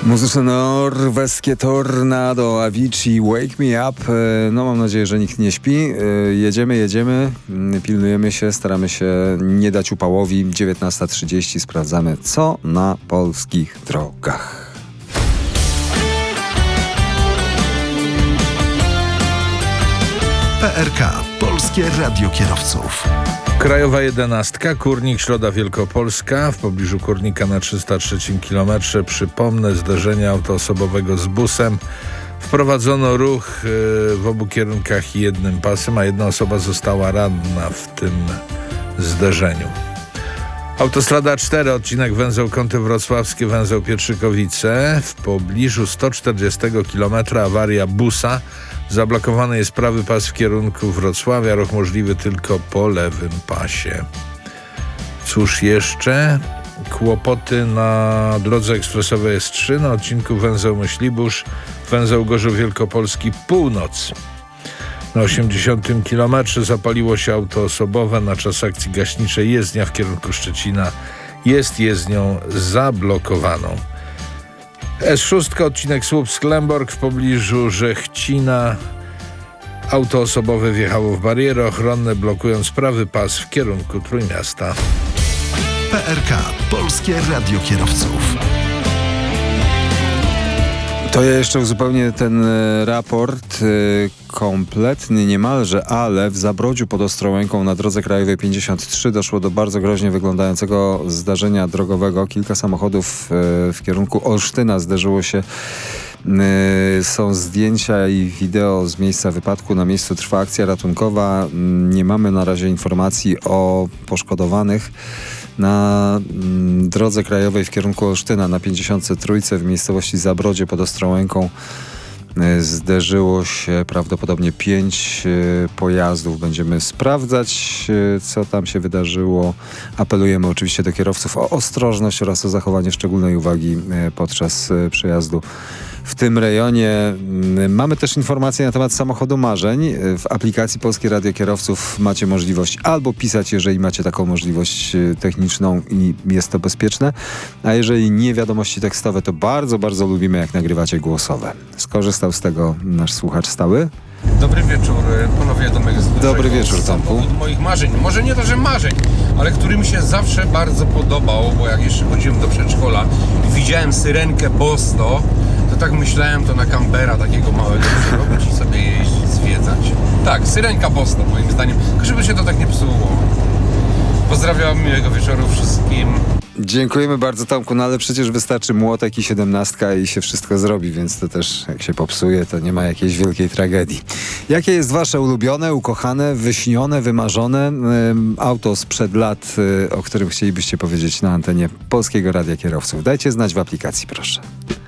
Muzyczne norweskie Tornado, Avicii, Wake Me Up. No mam nadzieję, że nikt nie śpi. Jedziemy, pilnujemy się, staramy się nie dać upałowi. 19:30 sprawdzamy, co na polskich drogach. PRK, Polskie Radio Kierowców. Krajowa 11, Kurnik, Środa Wielkopolska. W pobliżu Kurnika na 303 km, przypomnę, zderzenia autoosobowego z busem. Wprowadzono ruch w obu kierunkach jednym pasem, a jedna osoba została ranna w tym zderzeniu. Autostrada 4, odcinek węzeł Kąty Wrocławskie, węzeł Pietrzykowice. W pobliżu 140 km awaria busa. Zablokowany jest prawy pas w kierunku Wrocławia, ruch możliwy tylko po lewym pasie. Cóż jeszcze? Kłopoty na drodze ekspresowej S3 na odcinku węzeł Myślibórz, węzeł Gorzów Wielkopolski Północ. Na 80 km zapaliło się auto osobowe. Na czas akcji gaśniczej jezdnia w kierunku Szczecina jest jezdnią zablokowaną. S6, odcinek Słupsk-Lęborg, w pobliżu Żechcina. Auto osobowe wjechało w bariery ochronne, blokując prawy pas w kierunku Trójmiasta. PRK, Polskie Radio Kierowców. To ja jeszcze uzupełnię ten raport kompletny niemalże, ale w Zabrodziu pod Ostrołęką na drodze krajowej 53 doszło do bardzo groźnie wyglądającego zdarzenia drogowego. Kilka samochodów w kierunku Olsztyna zderzyło się. Są zdjęcia i wideo z miejsca wypadku. Na miejscu trwa akcja ratunkowa. Nie mamy na razie informacji o poszkodowanych. Na drodze krajowej w kierunku Olsztyna na 53 w miejscowości Zabrodzie pod Ostrołęką zderzyło się prawdopodobnie 5 pojazdów. Będziemy sprawdzać, co tam się wydarzyło. Apelujemy oczywiście do kierowców o ostrożność oraz o zachowanie szczególnej uwagi podczas przejazdu w tym rejonie. Mamy też informacje na temat samochodu marzeń. W aplikacji Polskie Radio Kierowców macie możliwość albo pisać, jeżeli macie taką możliwość techniczną i jest to bezpieczne, a jeżeli nie wiadomości tekstowe, to bardzo, bardzo lubimy, jak nagrywacie głosowe. Skorzystał z tego nasz słuchacz stały. Dobry wieczór, ponownie Tomek z Dużego. Dobry wieczór, Tomku. Samochód moich marzeń, może nie to, że marzeń, ale który mi się zawsze bardzo podobał, bo jak jeszcze chodziłem do przedszkola i widziałem syrenkę Bosto, to tak myślałem, to na Campera takiego małego robić i sobie jeździć, zwiedzać. Tak, syrenka Bosto moim zdaniem, tylko żeby się to tak nie psuło. Pozdrawiam, miłego wieczoru wszystkim. Dziękujemy bardzo, Tomku, no ale przecież wystarczy młotek i 17 i się wszystko zrobi, więc to też jak się popsuje, to nie ma jakiejś wielkiej tragedii. Jakie jest wasze ulubione, ukochane, wyśnione, wymarzone auto sprzed lat, o którym chcielibyście powiedzieć na antenie Polskiego Radia Kierowców? Dajcie znać w aplikacji, proszę.